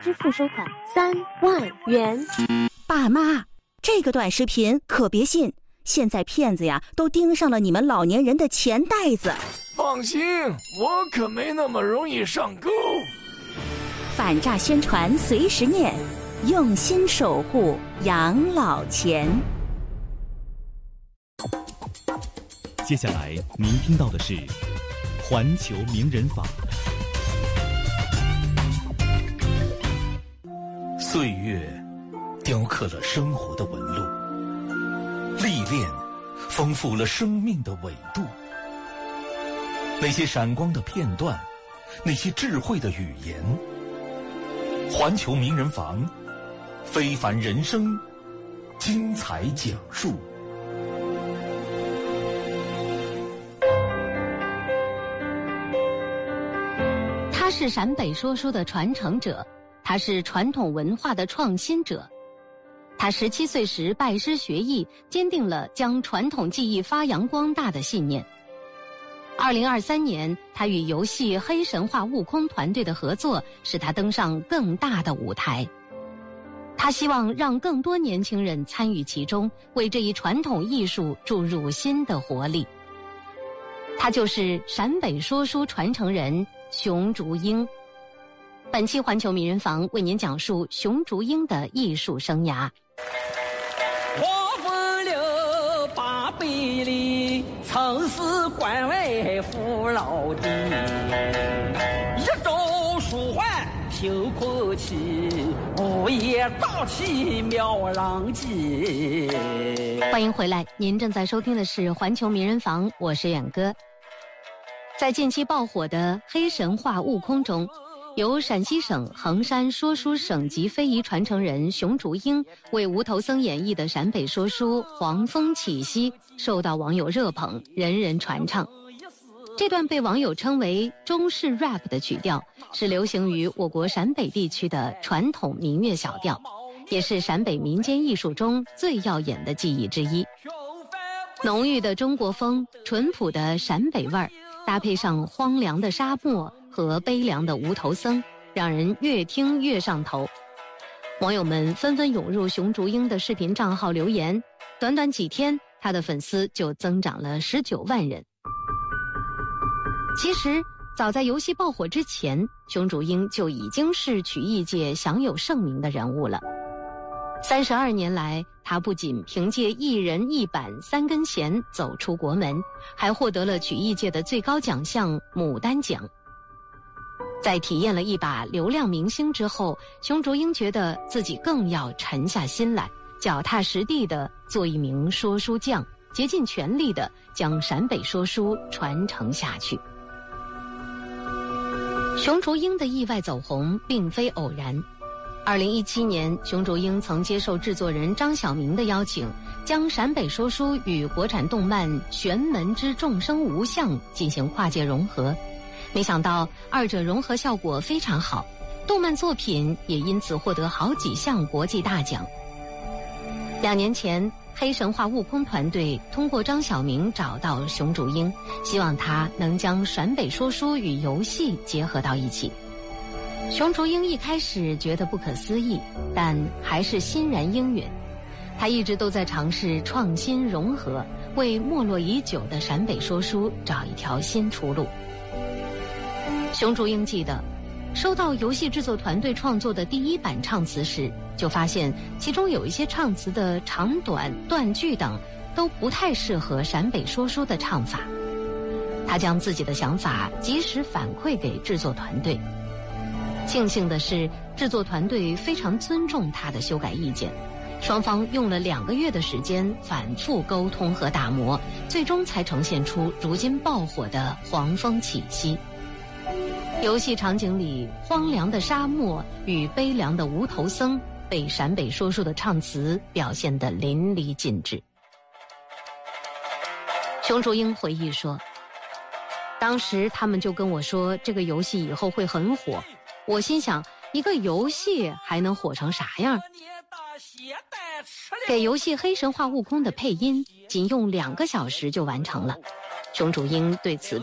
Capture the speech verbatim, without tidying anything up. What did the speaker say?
支付收款三万元。 爸妈，这个短视频可别信，现在骗子呀都盯上了你们老年人的钱袋子。 放心，我可没那么容易上钩。 反诈宣传随时念，用心守护养老钱。 接下来您听到的是环球名人坊。 岁月雕刻了生活的纹路，历练丰富了生命的纬度。那些闪光的片段，那些智慧的语言，环球名人坊，非凡人生精彩讲述。 他是陕北说书的传承者，他是传统文化的创新者。他十七岁时拜师学艺，坚定了将传统技艺发扬光大的信念。二零二三年，他与游戏《黑神话：悟空》团队的合作，使他登上更大的舞台。他希望让更多年轻人参与其中，为这一传统艺术注入新的活力。他就是陕北说书传承人熊竹英。本期环球名人坊为您讲述熊竹英的艺术生涯。 我分了八百里，曾是关外父老的，一朝书桓平阔气，午夜大气妙郎机。 欢迎回来，您正在收听的是环球名人坊，我是远哥。在近期爆火的《黑神话：悟空》中，由陕西省衡山说书省级非遗传承人熊竹英为无头僧演绎的陕北说书《黄风起兮》受到网友热捧，人人传唱。这段被网友称为中式 rap 的曲调，是流行于我国陕北地区的传统民乐小调，也是陕北民间艺术中最耀眼的技艺之一。浓郁的中国风，淳朴的陕北味儿，搭配上荒凉的沙漠和悲凉的无头僧，让人越听越上头。网友们纷纷涌入熊竹英的视频账号留言，短短几天，他的粉丝就增长了十九万人。其实，早在游戏爆火之前，熊竹英就已经是曲艺界享有盛名的人物了。三十二年来，他不仅凭借一人一板三根弦走出国门，还获得了曲艺界的最高奖项牡丹奖。在体验了一把流量明星之后，熊竹英觉得自己更要沉下心来，脚踏实地地做一名说书匠，竭尽全力地将陕北说书传承下去。熊竹英的意外走红并非偶然。二零一七年，熊竹英曾接受制作人张晓明的邀请，将陕北说书与国产动漫《玄门之众生无相》进行跨界融合。没想到二者融合效果非常好，动漫作品也因此获得好几项国际大奖。两年前，黑神话悟空团队通过张晓明找到熊竹英，希望他能将陕北说书与游戏结合到一起。熊竹英一开始觉得不可思议，但还是欣然应允。他一直都在尝试创新融合，为没落已久的陕北说书找一条新出路。熊竹英记得，收到游戏制作团队创作的第一版唱词时，就发现其中有一些唱词的长短、断句等都不太适合陕北说书的唱法。他将自己的想法及时反馈给制作团队。庆幸的是，制作团队非常尊重他的修改意见，双方用了两个月的时间反复沟通和打磨，最终才呈现出如今爆火的《黄风起兮》。游戏场景里荒凉的沙漠与悲凉的无头僧被陕北说书的唱词表现得淋漓尽致。熊竹英回忆说，当时他们就跟我说这个游戏以后会很火，我心想一个游戏还能火成啥样？给游戏《黑神话：悟空》的配音仅用两个小时就完成了。熊竹英对此